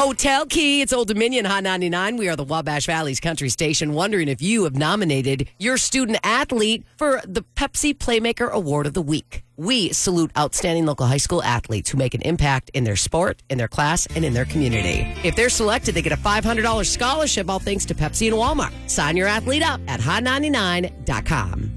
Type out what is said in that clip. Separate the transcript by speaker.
Speaker 1: Hotel Key. It's Old Dominion Hot 99. We are the Wabash Valley's country station. Wondering if you have nominated your student athlete for the Pepsi Playmaker Award of the Week. We salute outstanding local high school athletes who make an impact in their sport, in their class, and in their community. If they're selected, they get a $500 scholarship, all thanks to Pepsi and Walmart. Sign your athlete up at hot99.com.